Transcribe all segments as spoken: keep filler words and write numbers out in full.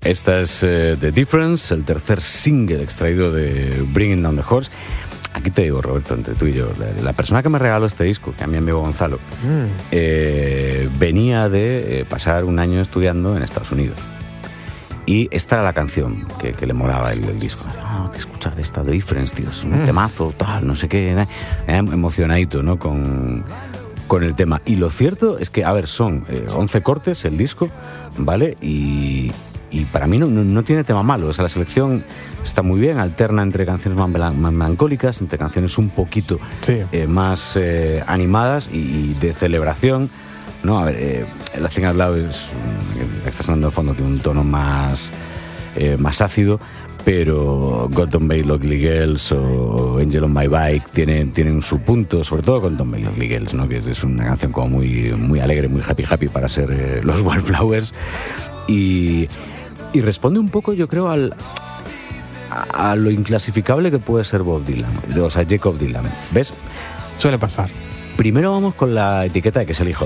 Esta es uh, The Difference, el tercer single extraído de Bringing Down the Horse. Aquí te digo, Roberto, entre tú y yo, la, la persona que me regaló este disco, que a mi amigo Gonzalo, mm. eh, venía de eh, pasar un año estudiando en Estados Unidos. Y esta era la canción que, que le molaba el, el disco. Ah, que escuchar esta The Difference, tío, es un mm. temazo, tal, no sé qué. Eh, emocionadito, ¿no? Con, con el tema. Y lo cierto es que, a ver, son eh, once cortes el disco, ¿vale? Y... Y para mí no, no, no tiene tema malo. O sea, la selección está muy bien, alterna entre canciones más melancólicas, entre canciones un poquito sí. eh, más eh, animadas y, y de celebración, ¿no? A ver, eh, el Thing Out Loud es, que está sonando de fondo, tiene un tono más, eh, más ácido, pero God Don't Bay Lovely Girls o Angel on My Bike tienen, tienen su punto, sobre todo God Don't Bay Lovely Girls, ¿no? Que es una canción como muy, muy alegre, muy happy happy para ser eh, los Wildflowers. Y... Y responde un poco, yo creo, al, a, a lo inclasificable que puede ser Bob Dylan, o sea, Jacob Dylan. ¿Ves? Suele pasar. Primero vamos con la etiqueta de que es el hijo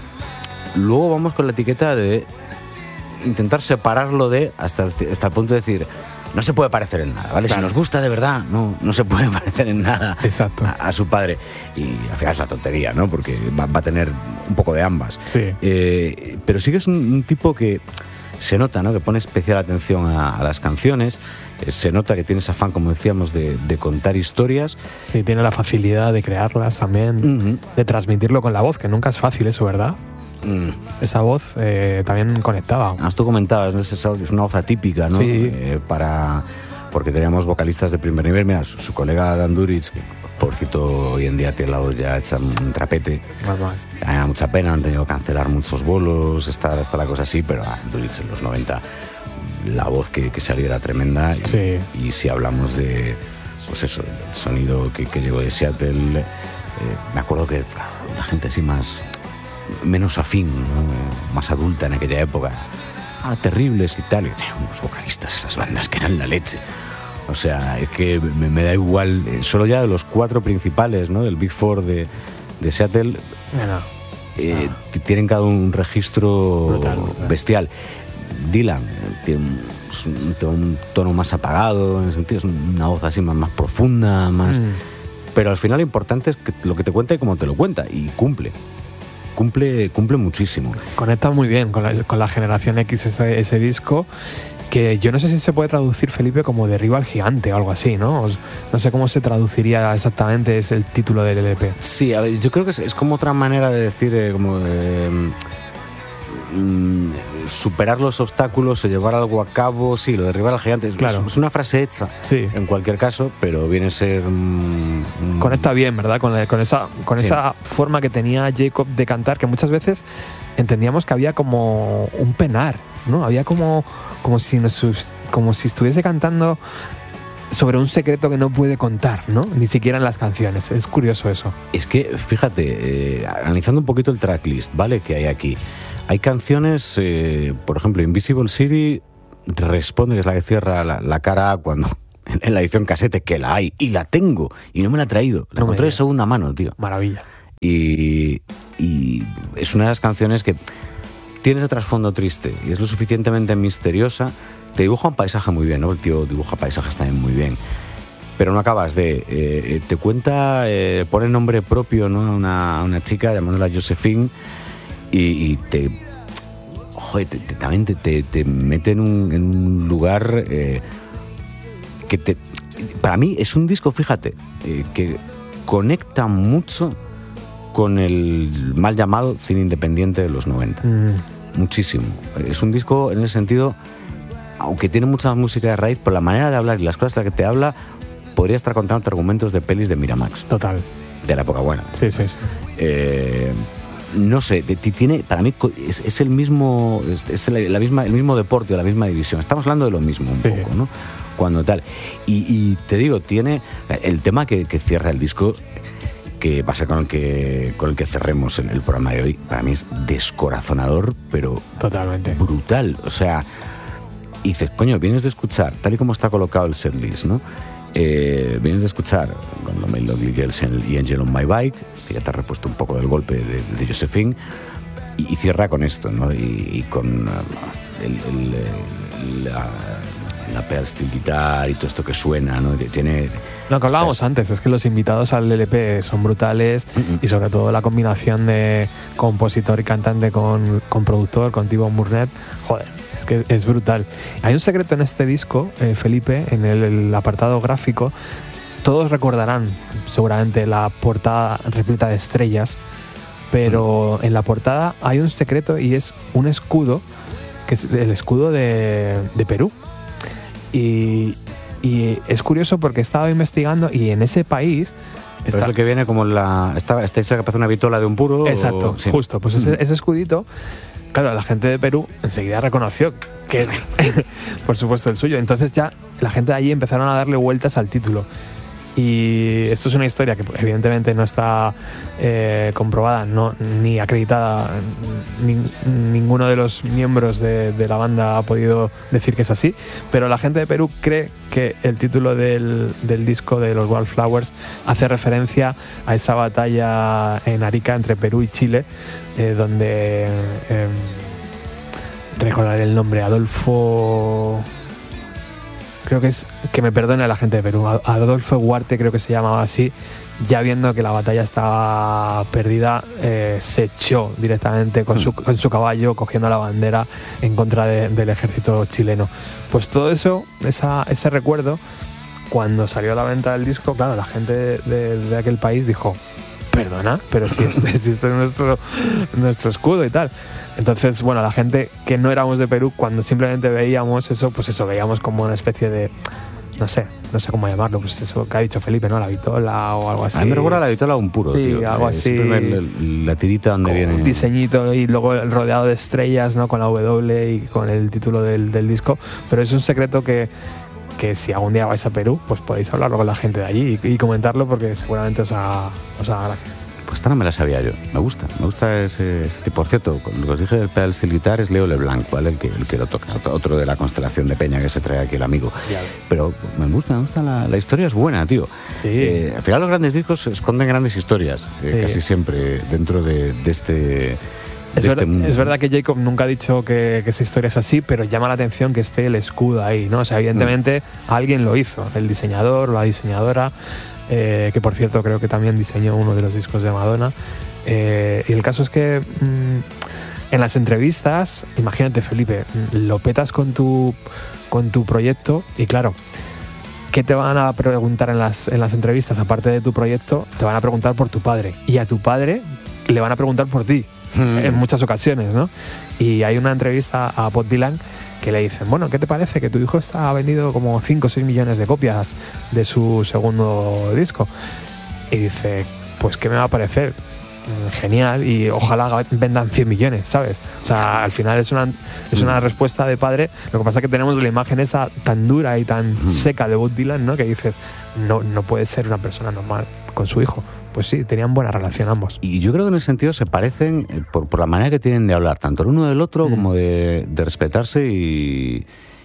de. Luego vamos con la etiqueta de intentar separarlo de hasta el, hasta el punto de decir, no se puede parecer en nada, ¿vale? Claro. Si nos gusta de verdad, no, no se puede parecer en nada a, a su padre. Y al final es una tontería, ¿no? Porque va, va a tener un poco de ambas. Sí. Eh, pero sí que es un, un tipo que... Se nota, ¿no? Que pone especial atención a, a las canciones, eh, se nota que tiene ese afán, como decíamos, de, de contar historias. Sí, tiene la facilidad de crearlas también, uh-huh. de transmitirlo con la voz, que nunca es fácil eso, ¿verdad? Mm. Esa voz eh, también conectaba. Ah, tú comentabas, ¿no? Es una voz atípica, ¿no? Sí. Eh, para... Porque teníamos vocalistas de primer nivel. Mira, su, su colega Dan Duritz, que por cierto hoy en día tiene la voz ya hecha un trapete. Más, me da mucha pena, han tenido que cancelar muchos bolos, está, está la cosa así, pero ah, Duritz en los noventa, la voz que, que salía era tremenda. Y, sí. y si hablamos de, pues eso, el sonido que, que llegó de Seattle, eh, me acuerdo que claro, la gente así más, menos afín, ¿no? Más adulta en aquella época. Ah, terribles y tal, y unos vocalistas, esas bandas que eran la leche. O sea, es que me, me da igual, solo ya de los cuatro principales, ¿no? Del Big Four de, de Seattle, bueno, eh, no. tienen cada un registro brutal, brutal. bestial. Dylan tiene un, un tono más apagado, en el sentido, es una voz así más, más profunda, más... Mm. Pero al final lo importante es que lo que te cuenta y cómo te lo cuenta, y cumple. Cumple, cumple muchísimo. Conecta muy bien con la, con la generación X ese, ese disco, que yo no sé si se puede traducir, Felipe, como Derriba al gigante o algo así, ¿no? No sé cómo se traduciría exactamente, es el título del L P. Sí, a ver, yo creo que es, es como otra manera de decir, eh, como eh, mm, superar los obstáculos o llevar algo a cabo. Sí, lo de derribar al gigante, claro. es, es una frase hecha, sí. En cualquier caso, pero viene a ser... Mm, Conecta bien, ¿verdad? Con, con, esa, con sí. esa forma que tenía Jacob de cantar, que muchas veces entendíamos que había como un penar, ¿no? Había como, como, si, nos, como si estuviese cantando sobre un secreto que no puede contar, ¿no? Ni siquiera en las canciones. Es curioso eso. Es que, fíjate, eh, analizando un poquito el tracklist, ¿vale? Que hay aquí. Hay canciones, eh, por ejemplo, Invisible City responde, que es la que cierra la, la cara cuando... En la edición casete, que la hay, y la tengo, y no me la he traído. La no encontré de segunda mano, tío. Maravilla. Y, y es una de las canciones que tiene ese trasfondo triste y es lo suficientemente misteriosa. Te dibuja un paisaje muy bien, ¿no? El tío dibuja paisajes también muy bien. Pero no acabas de... Eh, te cuenta, eh, pone nombre propio, ¿no? A una, una chica llamándola Josephine y, y te... Joder, te, te, también te, te, te mete en un, en un lugar... Eh, que te, para mí es un disco, fíjate, eh, que conecta mucho con el mal llamado cine independiente de los noventa. Mm. Muchísimo. Es un disco en ese sentido, aunque tiene mucha música de raíz, por la manera de hablar y las cosas de las que te habla, podría estar contando argumentos de pelis de Miramax. Total. De la época buena. Sí, sí, sí. Eh, no sé, tiene, para mí es, es el mismo, es, es la misma, el mismo deporte, la misma división. Estamos hablando de lo mismo un sí. poco, ¿no? Cuando tal. Y, y te digo, tiene el tema que, que cierra el disco, que va a ser con el que, con el que cerremos el, el programa de hoy. Para mí es descorazonador, pero totalmente brutal. O sea, y dices, coño, vienes de escuchar, tal y como está colocado el setlist, ¿no? Eh, vienes de escuchar con los Lovely Girls y Angel on My Bike, que ya te ha repuesto un poco del golpe de, de Josephine, y, y cierra con esto, ¿no? Y, y con uh, el, el, la, la pedal steel guitar y todo esto que suena, ¿no? Tiene... Lo que hablábamos estas... antes, es que los invitados al L P son brutales uh-uh. y sobre todo la combinación de compositor y cantante con, con productor, con T-Bone Burnett, joder, es que es brutal. Hay un secreto en este disco, eh, Felipe, en el, el apartado gráfico. Todos recordarán seguramente la portada repleta de estrellas, pero uh-huh. en la portada hay un secreto y es un escudo, que es el escudo de, de Perú. Y... Y es curioso porque he estado investigando y en ese país... Está... es el que viene como la... Esta, esta historia que parece una vitola de un puro. Exacto, o... sí. justo. Pues ese, ese escudito, claro, la gente de Perú enseguida reconoció que es, por supuesto, el suyo. Entonces ya la gente de allí empezaron a darle vueltas al título. Y esto es una historia que evidentemente no está eh, comprobada, no, ni acreditada. Ni, ninguno de los miembros de, de la banda ha podido decir que es así, pero la gente de Perú cree que el título del, del disco de los Wildflowers hace referencia a esa batalla en Arica entre Perú y Chile, eh, donde eh, recordaré el nombre, Adolfo... Creo que es, que me perdone la gente de Perú, Adolfo Huarte creo que se llamaba así, ya viendo que la batalla estaba perdida, eh, se echó directamente con su, con su caballo, cogiendo la bandera en contra de, del ejército chileno. Pues todo eso, esa, ese recuerdo, cuando salió a la venta del disco, claro, la gente de, de, de aquel país dijo, perdona, pero si este, si este es nuestro, nuestro escudo y tal. Entonces, bueno, la gente que no éramos de Perú, cuando simplemente veíamos eso, pues eso, veíamos como una especie de, no sé, no sé cómo llamarlo, pues eso que ha dicho Felipe, ¿no? La vitola o algo así. A mí me recuerda la vitola a un puro, sí, tío. algo eh, así. La, la tirita donde viene... un diseñito y luego el rodeado de estrellas, ¿no? Con la W y con el título del, del disco. Pero es un secreto que, que si algún día vais a Perú, pues podéis hablarlo con la gente de allí y, y comentarlo porque seguramente os ha, os ha gracia. Pues esta no me la sabía yo. Me gusta, me gusta ese, ese tipo. Por cierto, lo que os dije del pedal steel guitar es Leo Leblanc, ¿vale? El que, el que lo toca, otro de la constelación de Peña que se trae aquí el amigo. Ya. Pero me gusta, me gusta, la, la historia es buena, tío. Sí. Eh, al final los grandes discos esconden grandes historias, eh, sí. casi siempre dentro de, de este... Es, de ver, este es verdad que Jacob nunca ha dicho que, que esa historia es así, pero llama la atención que esté el escudo ahí, ¿no? O sea, evidentemente mm. alguien lo hizo, el diseñador o la diseñadora, eh, que por cierto creo que también diseñó uno de los discos de Madonna. Eh, y el caso es que mmm, en las entrevistas, imagínate Felipe, lo petas con tu, con tu proyecto y claro, ¿qué te van a preguntar en las, en las entrevistas? Aparte de tu proyecto, te van a preguntar por tu padre y a tu padre le van a preguntar por ti mm. en muchas ocasiones, ¿no? Y hay una entrevista a Bob Dylan que le dicen, bueno, ¿qué te parece? Que tu hijo está, ha vendido como cinco o seis millones de copias de su segundo disco. Y dice, pues ¿qué me va a parecer? Genial, y ojalá vendan cien millones, ¿sabes? O sea, al final es una, es una respuesta de padre. Lo que pasa es que tenemos la imagen esa tan dura y tan mm. seca de Bob Dylan, ¿no? Que dices, no, no puede ser una persona normal con su hijo. Pues sí, tenían buena relación ambos. Y yo creo que en ese sentido se parecen eh, por, por la manera que tienen de hablar, tanto el uno del otro mm. como de, de respetarse y...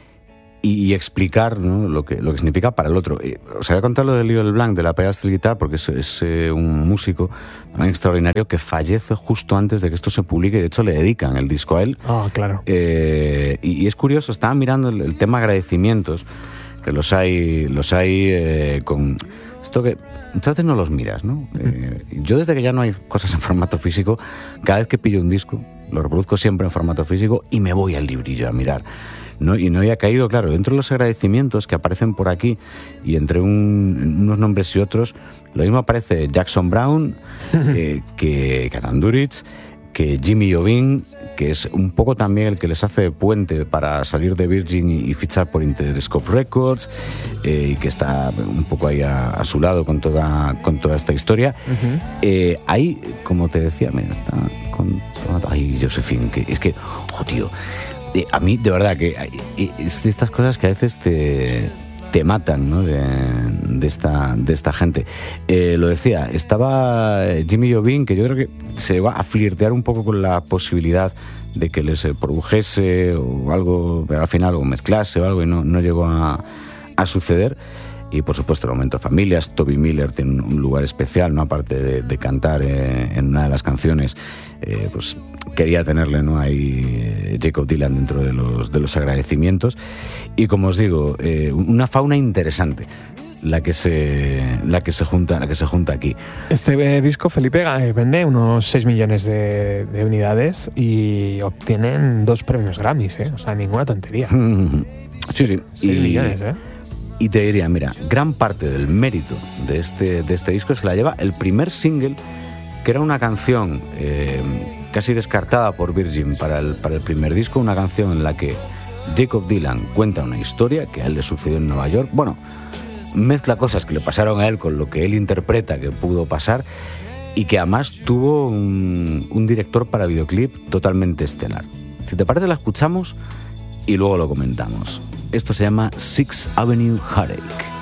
y explicar, ¿no? lo que lo que significa para el otro. Os voy a contar lo de Leo Leblanc, de la pedal steel guitar, porque es, es eh, un músico también extraordinario que fallece justo antes de que esto se publique. De hecho, le dedican el disco a él. Ah, claro. Eh, y, y es curioso, estaba mirando el, el tema agradecimientos, que los hay, los hay eh, con... Esto que muchas veces no los miras, ¿no? Mm. Eh, yo desde que ya no hay cosas en formato físico, cada vez que pillo un disco, lo reproduzco siempre en formato físico y me voy al librillo a mirar. No, y no había caído, claro, dentro de los agradecimientos que aparecen por aquí y entre un, unos nombres y otros, lo mismo aparece Jackson Browne, eh, que Katan Duritz, que Jimmy Iovine, que es un poco también el que les hace puente para salir de Virgin y, y fichar por Interscope Records, eh, y que está un poco ahí a, a su lado con toda, con toda esta historia. Uh-huh. Eh, ahí, como te decía, mira, está con... Ay, Josephine, que es que, oh, tío... Eh, a mí, de verdad, que eh, es de estas cosas que a veces te, te matan, ¿no? De, de, esta, de esta gente. Eh, lo decía, estaba Jimmy Iovine, que yo creo que se va a flirtear un poco con la posibilidad de que les produjese o algo, pero al final, o mezclase o algo, y no, no llegó a, a suceder. y por supuesto el momento familias. Toby Miller tiene un lugar especial, ¿no? Aparte de, de cantar eh, en una de las canciones, eh, pues quería tenerle, ¿no? Ahí eh, Jakob Dylan dentro de los, de los agradecimientos. Y como os digo, eh, una fauna interesante la que se la que se junta la que se junta aquí. Este eh, disco, Felipe, eh, vende unos seis millones de, de unidades y obtienen dos premios Grammys, ¿eh? O sea, ninguna tontería. Sí, sí. seis millones, ¿eh? Y te diría, mira, gran parte del mérito de este, de este disco se la lleva el primer single, que era una canción eh, casi descartada por Virgin para el, para el primer disco, una canción en la que Jakob Dylan cuenta una historia que a él le sucedió en Nueva York. Bueno, mezcla cosas que le pasaron a él con lo que él interpreta que pudo pasar, y que además tuvo un, un director para videoclip totalmente estelar. Si te parece, la escuchamos y luego lo comentamos. Esto se llama Sixth Avenue Heartache.